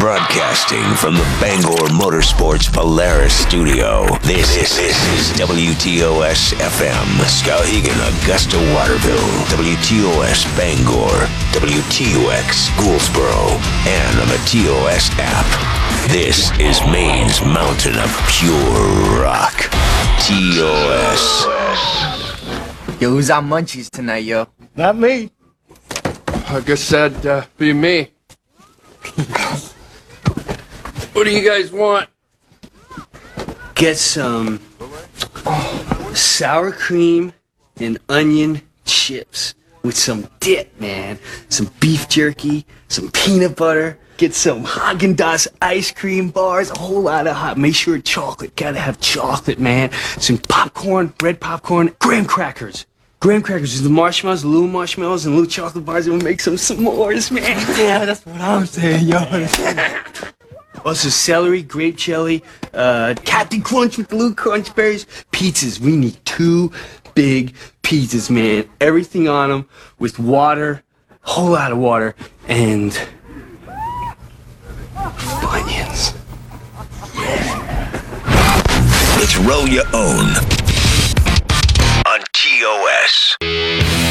Broadcasting from the Bangor Motorsports Polaris studio, this is WTOS FM, Skowhegan, Augusta, Waterville, WTOS Bangor, WTUX Gouldsboro, and on the TOS app. This is Maine's mountain of pure rock. TOS. Yo, who's on Munchies tonight, yo? Not me. I guess that'd be me. What do you guys want? Get some sour cream and onion chips with some dip, man. Some beef jerky, some peanut butter. Get some Haagen-Dazs ice cream bars, a whole lot of hot. Make sure chocolate. Gotta have chocolate, man. Some popcorn, red popcorn, graham crackers. Graham crackers is the marshmallows, the little marshmallows, and little chocolate bars, and we'll make some s'mores, man. Yeah, that's what I'm saying, yo. Also, celery, grape jelly, Captain Crunch with the little crunch berries. Pizzas. We need 2 big pizzas, man. Everything on them with water, a whole lot of water, and Funyuns. It's Roll Your Own.